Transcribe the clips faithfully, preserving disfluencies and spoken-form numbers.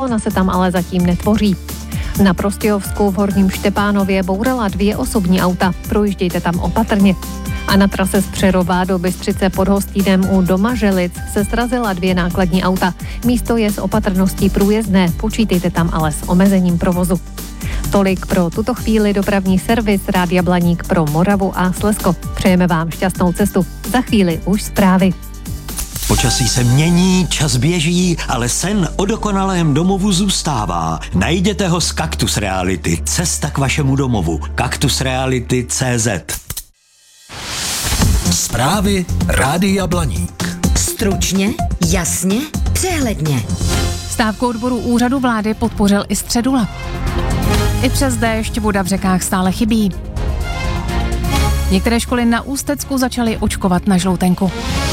kolona se tam ale zatím netvoří. Na Prostějovsku v Horním Štěpánově bourala dvě osobní auta. Projíždějte tam opatrně. A na trase z Přerova do Bystřice pod Hostýnem u Domaželic se srazila dvě nákladní auta. Místo je s opatrností průjezdné, počítejte tam ale s omezením provozu. Tolik pro tuto chvíli dopravní servis Rádia Blaník pro Moravu a Slezsko. Přejeme vám šťastnou cestu. Za chvíli už zprávy. Počasí se mění, čas běží, ale sen o dokonalém domovu zůstává. Najděte ho z Kaktus Reality. Cesta k vašemu domovu. kaktus reality tečka cé zet. Zprávy Rádia Blaník. Stručně, jasně, přehledně. Stávku odboru úřadu vlády podpořil i Středula. I přes déšť voda v řekách stále chybí. Některé školy na Ústecku začaly očkovat na žloutenku.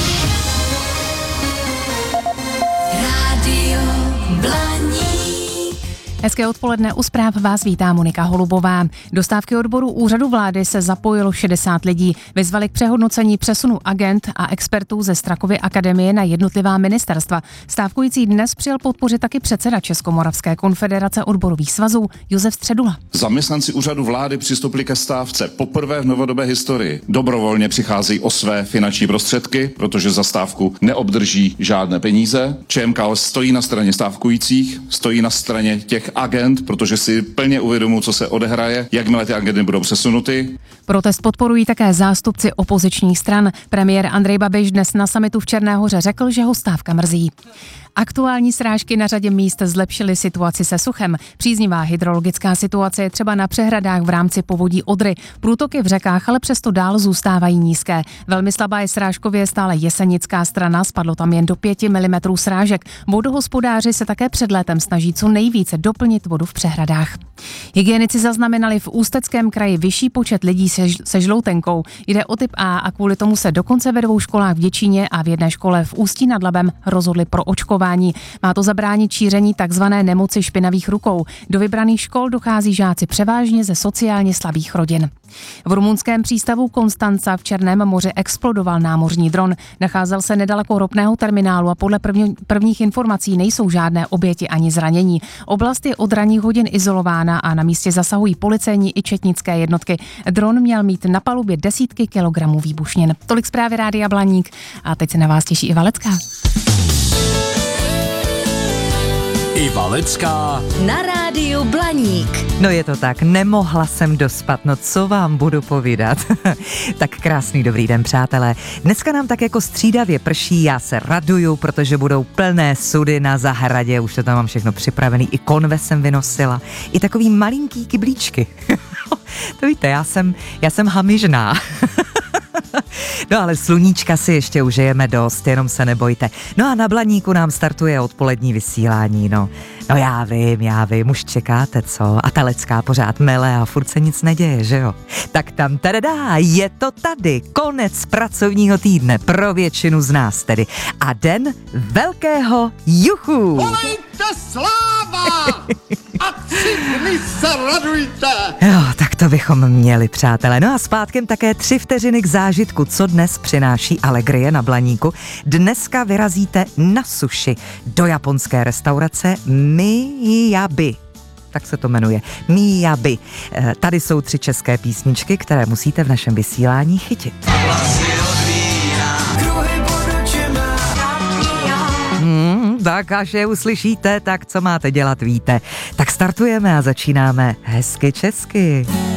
Rádio Blaník. Hezké odpoledne, u zpráv vás vítá Monika Holubová. Do stávky odboru úřadu vlády se zapojilo šedesát lidí. Vyzvali k přehodnocení přesunu agent a expertů ze Strakovy akademie na jednotlivá ministerstva. Stávkující dnes přijel podpořit taky předseda Českomoravské konfederace odborových svazů Josef Středula. Zaměstnanci úřadu vlády přistoupili ke stávce poprvé v novodobé historii. Dobrovolně přicházejí o své finanční prostředky, protože za stávku neobdrží žádné peníze. ČMK stojí na straně stávkujících, stojí na straně těch agent, protože si plně uvědomují, co se odehraje, jakmile ty agendy budou přesunuty. Protest podporují také zástupci opozičních stran. Premiér Andrej Babiš dnes na summitu v Černé Hoře řekl, že ho stávka mrzí. Aktuální srážky na řadě míst zlepšily situaci se suchem. Příznivá hydrologická situace je třeba na přehradách v rámci povodí Odry. Průtoky v řekách ale přesto dál zůstávají nízké. Velmi slabá je srážkově stále jesenická strana, spadlo tam jen do pěti milimetrů srážek. Vodohospodáři se také před létem snaží co nejvíce doplnit vodu v přehradách. Hygienici zaznamenali v Ústeckém kraji vyšší počet lidí se, se žloutenkou. Jde o typ A a kvůli tomu se dokonce ve dvou školách v Děčíně a v jedné škole v Ústí nad Labem rozhodli pro očkování. Má to zabránit šíření takzvané nemoci špinavých rukou. Do vybraných škol dochází žáci převážně ze sociálně slabých rodin. V rumunském přístavu Konstanca v Černém moři explodoval námořní dron. Nacházel se nedaleko ropného terminálu a podle první, prvních informací nejsou žádné oběti ani zranění. Oblast je od ranních hodin izolována a na místě zasahují policejní i četnické jednotky. Dron měl mít na palubě desítky kilogramů výbušnin. Tolik zprávy Rádia Blaník a teď se na vás těší i Valecká. Iva Lecká Na rádiu Blaník. No je to tak, nemohla jsem dospat, no co vám budu povídat. Tak krásný dobrý den, přátelé. Dneska nám tak jako střídavě prší, já se raduju, protože budou plné sudy na zahradě, už to tam mám všechno připravený, i konve jsem vynosila, i takový malinký kyblíčky. To víte, já jsem, já jsem hamižná. No ale sluníčka si ještě užijeme dost, jenom se nebojte. No a na Blaníku nám startuje odpolední vysílání, no. No já vím, já vím, už čekáte, co? A ta Lecká pořád mele a furt se nic neděje, že jo? Tak tam tadadá, je to tady, konec pracovního týdne, pro většinu z nás tedy. A den velkého juchu! Volejte sláva! A tři dny se radujte! Jo, tak to bychom měli, přátelé. No a zpátkem také tři vteřiny k zážitku, co dnes přináší alegrie na Blaníku. Dneska vyrazíte na sushi do japonské restaurace Miyabi. Tak se to jmenuje. Miyabi. Tady jsou tři české písničky, které musíte v našem vysílání chytit. Hmm, tak až je uslyšíte, tak co máte dělat, víte. Tak startujeme a začínáme hezky česky.